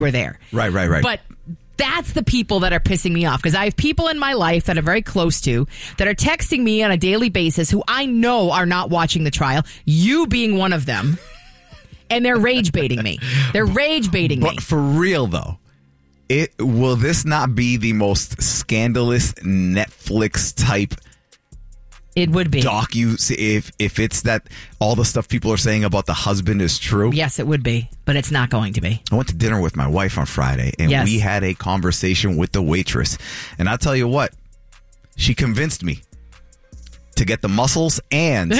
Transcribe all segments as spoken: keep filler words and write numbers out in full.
were there. Right, right, right. But that's the people that are pissing me off, because I have people in my life that I'm very close to that are texting me on a daily basis who I know are not watching the trial, you being one of them, and they're rage baiting me. They're rage baiting me. But for real, though, it will this not be the most scandalous Netflix type It would be. docu if if it's that all the stuff people are saying about the husband is true? Yes, it would be, but it's not going to be. I went to dinner with my wife on Friday, and Yes. we had a conversation with the waitress. And I'll tell you what, she convinced me to get the mussels and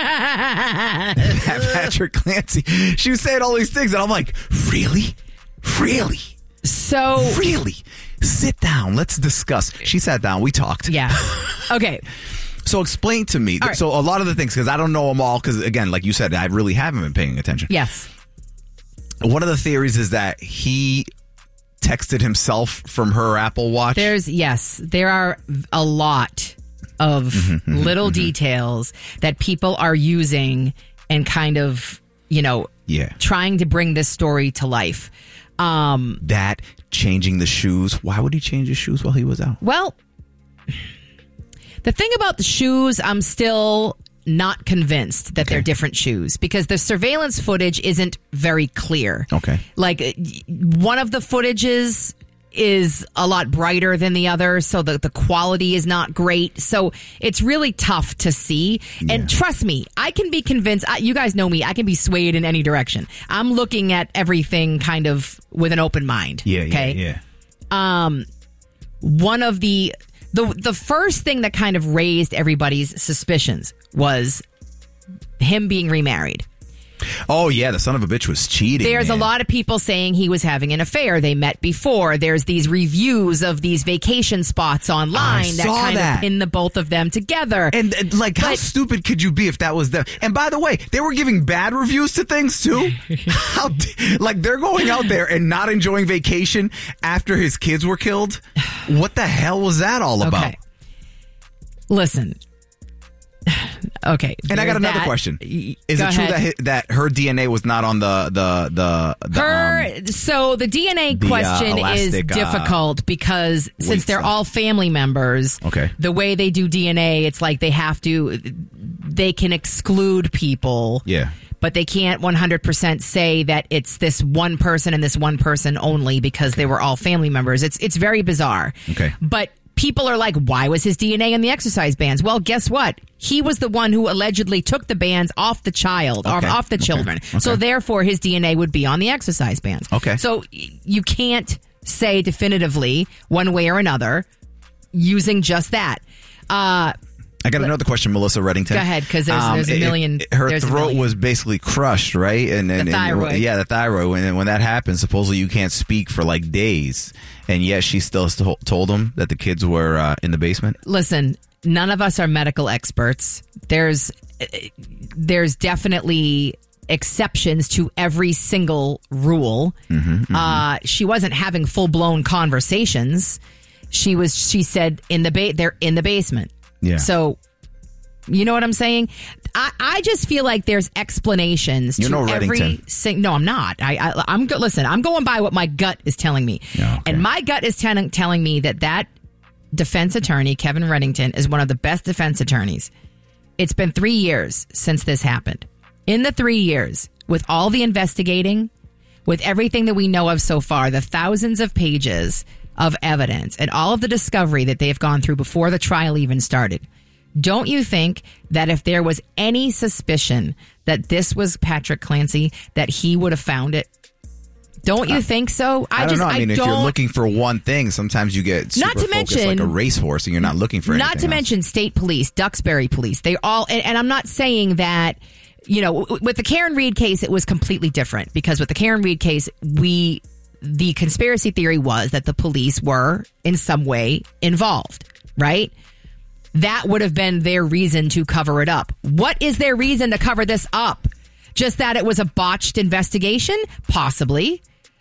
Patrick Clancy. She was saying all these things, and I'm like, really? Really? So Really? Sit down. Let's discuss. She sat down. We talked. yeah. Okay. So explain to me. All right. So a lot of the things, because I don't know them all, because again, like you said, I really haven't been paying attention. Yes. One of the theories is that he texted himself from her Apple Watch. There's, yes, there are a lot of Mm-hmm, little details that people are using and kind of, you know, Yeah. trying to bring this story to life. Um, That, changing the shoes. Why would he change his shoes while he was out? well, the thing about the shoes, I'm still not convinced that they're different shoes, because the surveillance footage isn't very clear. Okay. Like, uh, one of the footages is a lot brighter than the other, so the, the quality is not great. So it's really tough to see. Yeah. And trust me, I can be convinced. I, you guys know me. I can be swayed in any direction. I'm looking at everything kind of with an open mind. Yeah, okay? yeah, yeah. Um, one of the the the first thing that kind of raised everybody's suspicions was him being remarried. Oh, yeah, the son of a bitch was cheating. There's man. a lot of people saying he was having an affair. They met before. There's these reviews of these vacation spots online I that saw kind that. of pin the both of them together. And, and, like, how But- stupid could you be if that was them? And by the way, they were giving bad reviews to things, too. How, d- like, they're going out there and not enjoying vacation after his kids were killed? What the hell was that all about? Okay. Listen. Okay. And I got there's another that. question. Y- Is go it true ahead. that hi- that her D N A was not on the the the, the Her, um, so the D N A the, uh, question elastic, is uh, difficult because since they're stuff. all family members, Okay. the way they do D N A, it's like they have to, they can exclude people. Yeah. But they can't one hundred percent say that it's this one person and this one person only because they were all family members. It's it's very bizarre. Okay. But people are like, why was his D N A in the exercise bands? Well, guess what? He was the one who allegedly took the bands off the child, or Okay. off the Okay. children. Okay. So therefore, his D N A would be on the exercise bands. Okay. So y- you can't say definitively one way or another using just that. Uh, I got another question, Melissa Reddington. Go ahead, 'cause there's- there's a it- million- it- her there's a throat million. was basically crushed, right? And, and The thyroid. And, yeah, the thyroid. And when that happens, supposedly you can't speak for like days. And yet she still st- told him that the kids were uh, in the basement. listen, none of us are medical experts. There's there's definitely exceptions to every single rule. Mm-hmm, Uh, she wasn't having full blown conversations. She was. She said in the ba- they're in the basement. Yeah. So, you know what I'm saying? I, I just feel like there's explanations You're to no every Reddington. sing. No, I'm not. I, I I'm go- listen. I'm going by what my gut is telling me, Yeah, okay. and my gut is telling telling me that that defense attorney Kevin Reddington is one of the best defense attorneys. It's been three years since this happened. In the three years, with all the investigating, with everything that we know of so far, the thousands of pages of evidence and all of the discovery that they've gone through before the trial even started, don't you think that if there was any suspicion that this was Patrick Clancy, that he would have found it? Don't you think so? I, don't just, know. I mean, if don't, you're looking for one thing, sometimes you get super Not to focused mention- like a racehorse and you're not looking for anything Not to else. mention state police, Duxbury police. They all, and, and I'm not saying that, you know, w- with the Karen Reed case, it was completely different because with the Karen Reed case, we, the conspiracy theory was that the police were in some way involved, right? That would have been their reason to cover it up. What is their reason to cover this up? Just that it was a botched investigation? Possibly.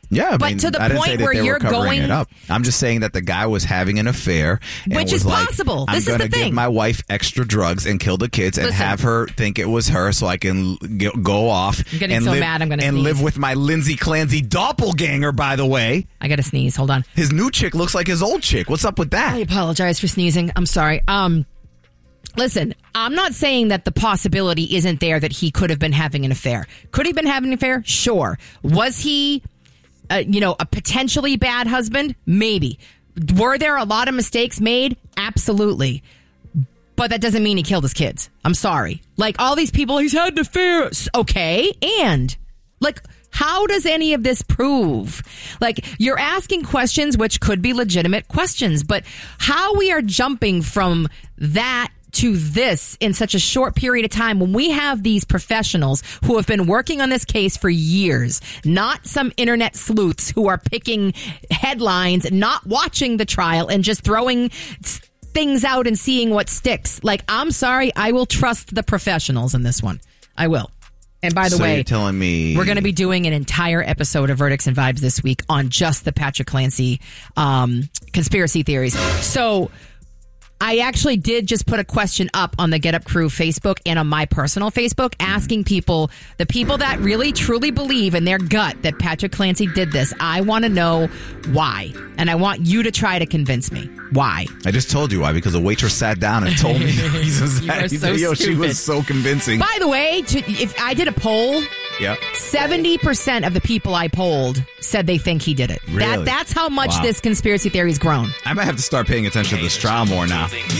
Yeah, I but mean, to the I didn't say point that where they were you're covering going, it up. I'm just saying that the guy was having an affair, and which was is like, possible. I'm This is gonna the thing. give my wife extra drugs and kill the kids and Listen. have her think it was her, so I can g- go off I'm getting and so live mad I'm gonna and sneeze. live with my Lindsay Clancy doppelganger. By the way, I got to sneeze. Hold on. his new chick looks like his old chick. What's up with I that? apologize for sneezing. I'm sorry. Um, listen, I'm not saying that the possibility isn't there that he could have been having an affair. Could he have been having an affair? Sure. Was he, uh, you know, a potentially bad husband? Maybe. Were there a lot of mistakes made? Absolutely. But that doesn't mean he killed his kids. I'm sorry. Like, all these people, he's had an affair. Okay. And, like, how does any of this prove? Like, you're asking questions which could be legitimate questions, but how we are jumping from that to this in such a short period of time when we have these professionals who have been working on this case for years, not some internet sleuths who are picking headlines, not watching the trial and just throwing things out and seeing what sticks. Like, I'm sorry, I will trust the professionals in this one. I will. And by the so way, you're telling me we're going to be doing an entire episode of Verdicts and Vibes this week on just the Patrick Clancy um, conspiracy theories. So I actually did just put a question up on the Get Up Crew Facebook and on my personal Facebook asking people, the people that really truly believe in their gut that Patrick Clancy did this, I want to know why. And I want you to try to convince me why. I just told you why, because a waitress sat down and told me the reasons. You that are he so did. Yo, she stupid. was so convincing. By the way, to, if I did a poll, Yeah. seventy percent of the people I polled said they think he did it. Really? That That's how much Wow. this conspiracy theory has grown. I might have to start paying attention to the straw more now.